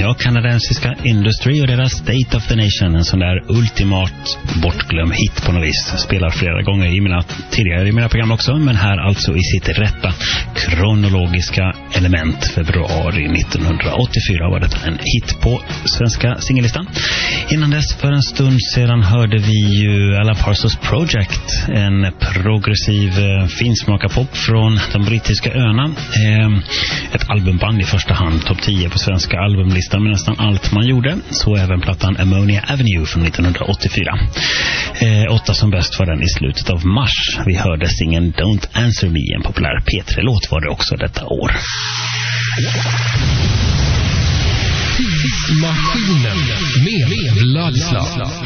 Ja, kanadensiska Industry och deras State of the Nation, en sån där ultimat bortglömd hit på något vis. Spelar flera gånger tidigare i mina program också, men här alltså i sitt rätta kronologiska element. Februari 1984 var det en hit på svenska singellistan. Innan dess, för en stund sedan, hörde vi ju Alan Parsons Project, en progressiv finsmakarpop från de brittiska öarna. Ett albumband i första hand, topp 10 på svenska albumlistan med nästan allt man gjorde. Så även plattan Ammonia Avenue från 1984. 8 som bäst var den i slutet av mars. Vi hörde singeln Don't Answer Me, en populär P3-låt var det också detta år. Maskinen med Ladslav.